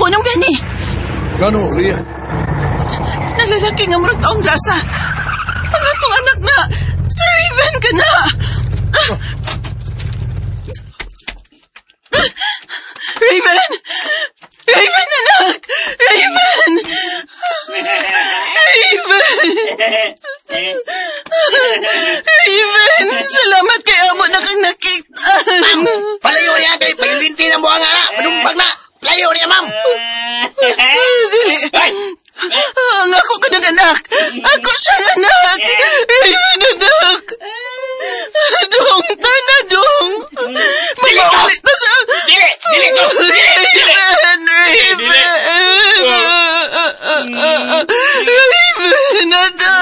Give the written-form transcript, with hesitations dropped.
ng Benny. Gano, Leah? Nalalaki nga murag taong grasa. Ang atong anak nga, si Raven ka na. Raven! Raven, anak! Raven! Raven! Salamat kay amo na kang nakita. Palayo niya, kay pagibinti ng buhang nga. Manumbag na. Layo niya, ma'am. Dili. Ang ako ka ng anak. Ako siyang anak. Raven, anak. Dong, tana, dong. Mamaulit na sa... Dili ko. Raven, anak.